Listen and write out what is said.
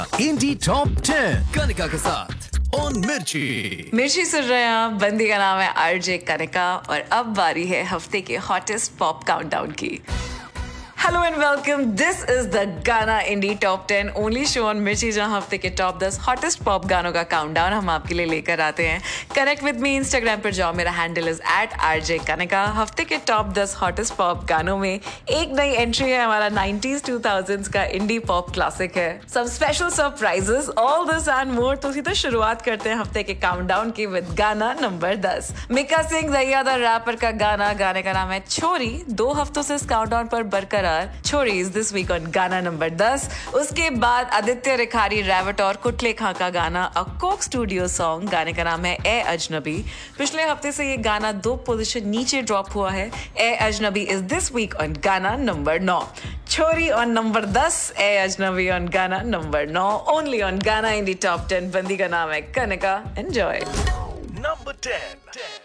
इंडी top 10 Kanika के साथ on मिर्ची सुन रहे हैं आप। बंदी का नाम है आरजे कनिका और अब बारी है हफ्ते के हॉटेस्ट पॉप काउंटडाउन की। Hello and welcome, this is the गाना इंडी टॉप 10 ओनली शो ऑन मिर्ची, जहां हफ्ते के टॉप 10 हॉटेस्ट पॉप गानों का काउंटडाउन हम आपके लिए लेकर आते हैं। कनेक्ट विद मी इंस्टाग्राम पर जाओ, मेरा हैंडल इज @RJ कनिका। हफ्ते के टॉप 10 हॉटेस्ट पॉप गानों में एक नई एंट्री है, हमारा 90s 2000s का इंडी पॉप क्लासिक है। Some special surprises, all this and more. तो सीधा शुरुआत करते हैं हफ्ते के काउंटडाउन की विद गाना नंबर 10। मिका सिंह दैयादा रैपर का गाने का नाम है छोरी। 2 हफ्तों से इस काउंटडाउन पर बरकरार छोरी इज दिस वीक ऑन गाना नंबर 10। उसके बाद आदित्य रिखारी, रैवट और कुटले खां का गाना अ कोक स्टूडियो सॉन्ग, गाने का नाम है ए अजनबी। पिछले हफ्ते से ये गाना 2 पोजीशन नीचे ड्रॉप हुआ है। ए अजनबी इज दिस वीक ऑन गाना नंबर 9। छोरी ऑन नंबर 10, ए अजनबी ऑन गाना नंबर 9, ओनली ऑन गाना इंडी टॉप 10। बंदी का नाम है कनिका। एंजॉय। नंबर 10